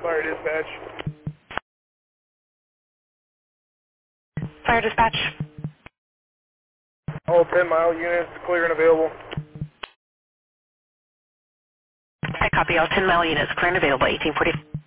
Fire dispatch. Fire dispatch. All 10-mile units clear and available. I copy all 10-mile units, clear and available, 1840.